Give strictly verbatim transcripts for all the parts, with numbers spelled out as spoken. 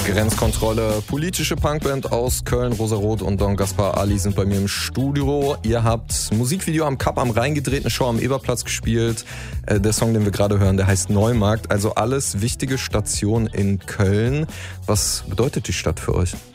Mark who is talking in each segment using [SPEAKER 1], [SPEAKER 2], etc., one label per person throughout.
[SPEAKER 1] Grenzkontrolle, politische Punkband aus Köln, Rosarot und Don Gaspar Ali sind bei mir im Studio. Ihr habt Musikvideo am Kap am Rhein gedreht, eine Show am Eberplatz gespielt. Äh, der Song, den wir gerade hören, der heißt Neumarkt. Also alles wichtige Stationen in Köln. Was bedeutet die Stadt für euch?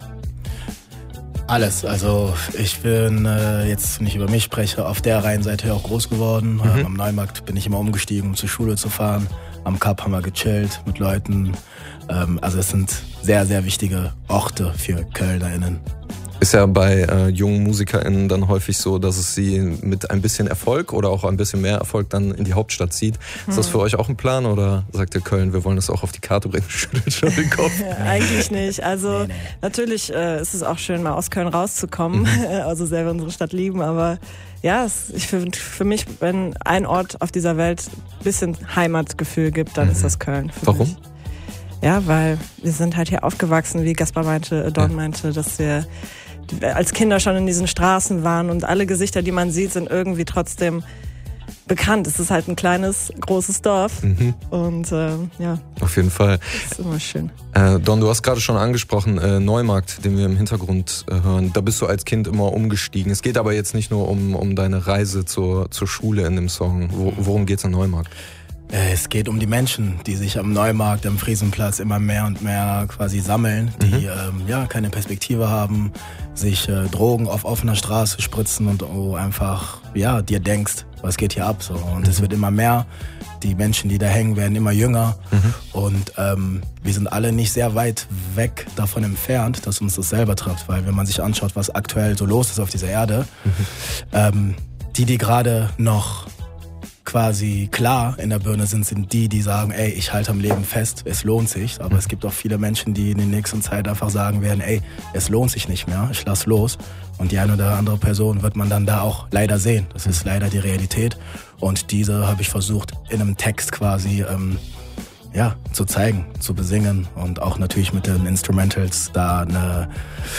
[SPEAKER 2] Alles. Also ich bin äh, jetzt, wenn ich über mich spreche, auf der Rheinseite auch groß geworden. Mhm. Ähm, am Neumarkt bin ich immer umgestiegen, um zur Schule zu fahren. Am Kap haben wir gechillt mit Leuten. Ähm, also es sind sehr, sehr wichtige Orte für KölnerInnen.
[SPEAKER 1] Ist ja bei äh, jungen MusikerInnen dann häufig so, dass es sie mit ein bisschen Erfolg oder auch ein bisschen mehr Erfolg dann in die Hauptstadt zieht. Ist hm. das für euch auch ein Plan oder sagt ihr Köln, wir wollen das auch auf die Karte bringen? Schüttelt schon den Kopf.
[SPEAKER 3] Eigentlich nicht. Also nee, nee. Natürlich äh, ist es auch schön, mal aus Köln rauszukommen. Mhm. Also sehr wir unsere Stadt lieben, aber ja, es, ich für, für mich, wenn ein Ort auf dieser Welt ein bisschen Heimatgefühl gibt, dann mhm. ist das Köln.
[SPEAKER 1] Warum?
[SPEAKER 3] Mich. Ja, weil wir sind halt hier aufgewachsen, wie Gaspar meinte, Don ja. meinte, dass wir als Kinder schon in diesen Straßen waren und alle Gesichter, die man sieht, sind irgendwie trotzdem bekannt. Es ist halt ein kleines, großes Dorf mhm. und äh, ja.
[SPEAKER 1] Auf jeden Fall.
[SPEAKER 3] Das ist immer schön.
[SPEAKER 1] Äh, Don, du hast gerade schon angesprochen, äh, Neumarkt, den wir im Hintergrund äh, hören. Da bist du als Kind immer umgestiegen. Es geht aber jetzt nicht nur um, um deine Reise zur, zur Schule in dem Song. Wo, worum geht's an Neumarkt?
[SPEAKER 2] Es geht um die Menschen, die sich am Neumarkt, am Friesenplatz immer mehr und mehr quasi sammeln, die mhm. ähm, ja keine Perspektive haben, sich äh, Drogen auf offener Straße spritzen und oh, einfach ja dir denkst, was geht hier ab so. Und mhm. es wird immer mehr. Die Menschen, die da hängen, werden immer jünger mhm. und ähm, wir sind alle nicht sehr weit weg davon entfernt, dass uns das selber trifft, weil wenn man sich anschaut, was aktuell so los ist auf dieser Erde, mhm. ähm, die, die gerade noch quasi klar in der Birne sind, sind die, die sagen, ey, ich halte am Leben fest, es lohnt sich. Aber mhm. es gibt auch viele Menschen, die in der nächsten Zeit einfach sagen werden, ey, es lohnt sich nicht mehr, ich lass los. Und die eine oder andere Person wird man dann da auch leider sehen. Das ist leider die Realität. Und diese habe ich versucht, in einem Text quasi ähm, ja, zu zeigen, zu besingen und auch natürlich mit den Instrumentals da eine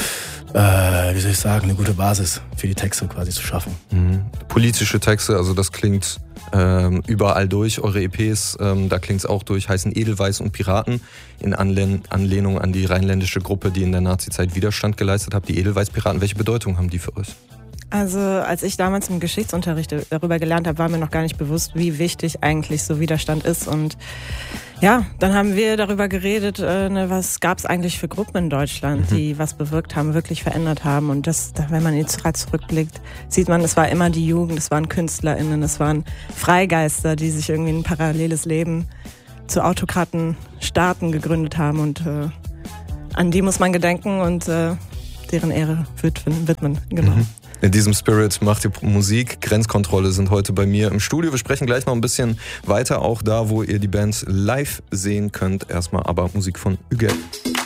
[SPEAKER 2] Äh, wie soll ich sagen, eine gute Basis für die Texte quasi zu schaffen.
[SPEAKER 1] Mhm. Politische Texte, also das klingt ähm, überall durch. Eure E Ps, ähm, da klingt es auch durch, heißen Edelweiß und Piraten in Anlehn- Anlehnung an die rheinländische Gruppe, die in der Nazizeit Widerstand geleistet hat. Die Edelweiß-Piraten, welche Bedeutung haben die für euch?
[SPEAKER 3] Also als ich damals im Geschichtsunterricht darüber gelernt habe, war mir noch gar nicht bewusst, wie wichtig eigentlich so Widerstand ist. Und ja, dann haben wir darüber geredet, äh, ne, was gab es eigentlich für Gruppen in Deutschland, mhm. die was bewirkt haben, wirklich verändert haben. Und das, wenn man jetzt zurückblickt, sieht man, es war immer die Jugend, es waren KünstlerInnen, es waren Freigeister, die sich irgendwie ein paralleles Leben zu Autokratenstaaten gegründet haben. Und äh, an die muss man gedenken und äh, deren Ehre widmen, genau. Mhm.
[SPEAKER 1] In diesem Spirit macht ihr Musik. Grenzkontrolle sind heute bei mir im Studio. Wir sprechen gleich noch ein bisschen weiter, auch da, wo ihr die Band live sehen könnt. Erstmal aber Musik von Ügel.